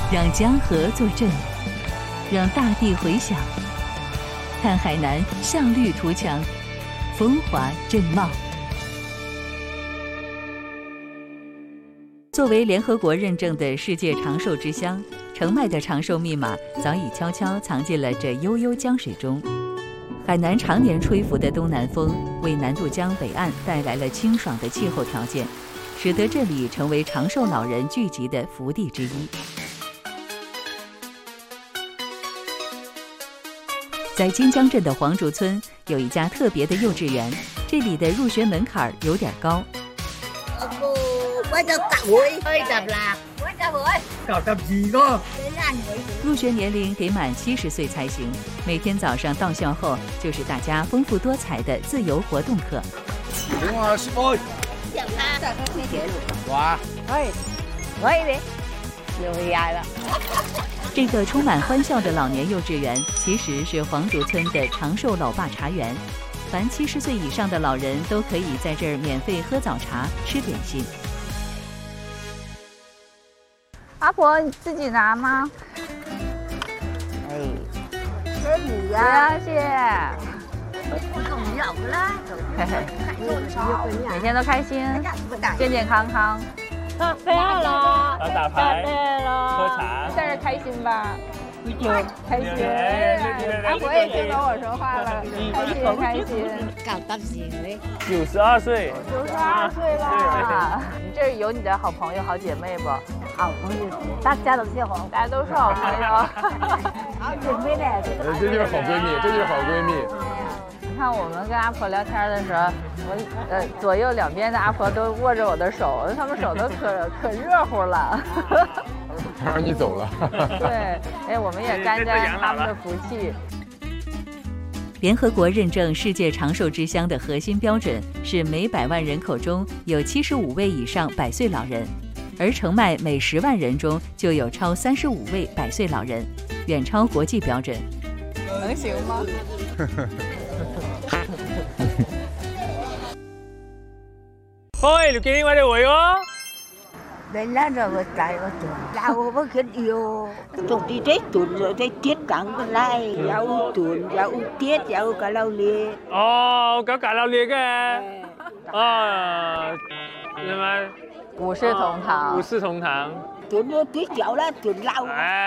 让江河作证，让大地回响。看海南象绿图强，风华正茂。作为联合国认证的世界长寿之乡，澄迈的长寿密码早已悄悄藏进了这悠悠江水中。海南常年吹拂的东南风，为南渡江北岸带来了清爽的气候条件，使得这里成为长寿老人聚集的福地之一。在金江镇的黄竹村有一家特别的幼稚园，这里的入学门槛有点高。入学年龄得满70岁才行。每天早上到校后，就是大家丰富多彩的自由活动课。这个充满欢笑的老年幼稚园，其实是黄竹村的长寿老爸茶园。凡70岁以上的老人都可以在这儿免费喝早茶、吃点心。 阿婆，你自己拿吗？ 哎，给你呀， 谢谢。每天都开心，健健康康。 飞了， 打牌，喝茶， 在这开心吧？开心。阿婆也听懂我说话了，开心。 92岁 ，92岁了。你这有你的好朋友、好姐妹不？ 好朋友，大家都是好， 大家都是好朋友。 好姐妹嘞， 这就是好闺蜜，这就是好闺蜜。 你看我们跟阿婆聊天的时候，我左右两边的阿婆都握着我的手，他们手都可热乎了。 让你走了。 对，哎，我们也沾沾他们的福气。 联合国认证世界长寿之乡的核心标准是每100万人口中有75位以上100岁老人，而澄迈每10万人中就有超35位100岁老人，远超国际标准。 能行吗？ 喂，你给我的喂哦。 Đây là rồi trái ở chỗ rau với cái điều trồng đi tết tuần rồi tết tiết cắn cái này rau tuần rau tiết rau cả lau liê có cả lau liê cái什么五世同堂， 五世同堂 tuần nó tiết rau là tuần lau。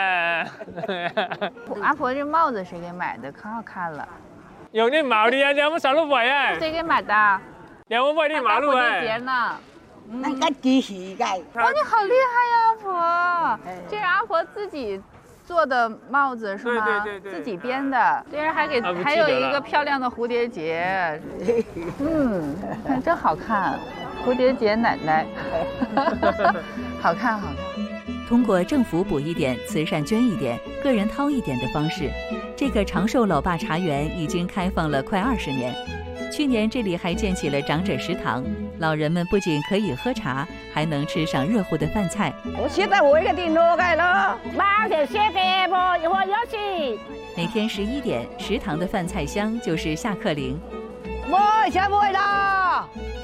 阿婆这帽子谁给买的？可好看了。 有那毛的呀，两毛3路尾哎。 谁给买的 ？2毛8的马路哎。 节呢？ 那个机器盖。 哇，你好厉害呀，阿婆！这是阿婆自己做的帽子是吗？ 对， 自己编的。这人还有一个漂亮的蝴蝶结，看真好看，蝴蝶结奶奶，好看。 通过政府补一点、慈善捐一点、个人掏一点的方式，这个长寿老爸茶园已经开放了快20年。去年这里还建起了长者食堂，老人们不仅可以喝茶，还能吃上热乎的饭菜。 我现在我一个电脑盖了，8点7点不，一会儿要去。 每天11点，食堂的饭菜香就是下课铃。 我下不会了。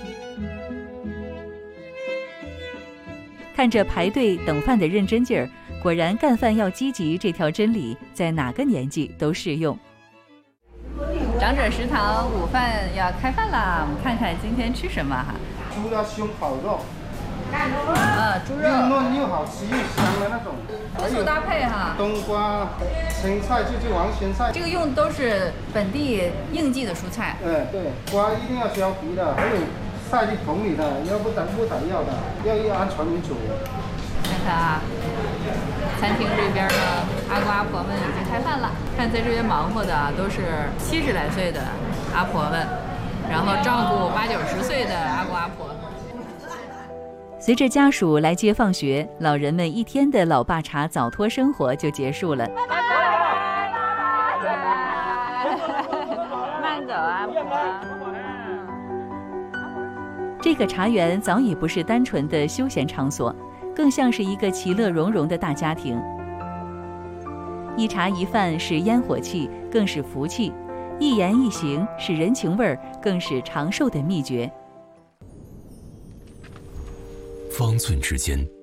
看着排队等饭的认真劲儿，果然干饭要积极这条真理在哪个年纪都适用。 长者食堂午饭要开饭啦，我们看看今天吃什么哈。 猪的胸烤肉， 猪肉又嫩又好吃又香的那种， 多素搭配哈。 冬瓜、青菜就是黄咸菜， 这个用的都是本地应季的蔬菜。 对，瓜一定要削皮的，还有晒进桶里的，要不然不打药的，要按传统煮。 看看啊，餐厅这边呢，阿公阿婆们已经开饭了。看在这边忙活的都是70来岁的阿婆们，然后照顾80、90岁的阿公阿婆。 随着家属来接放学，老人们一天的老爸茶早托生活就结束了。 慢走啊，婆。 这个茶园早已不是单纯的休闲场所，更像是一个其乐融融的大家庭。一茶一饭是烟火气，更是福气；一言一行是人情味儿，更是长寿的秘诀。 方寸之间，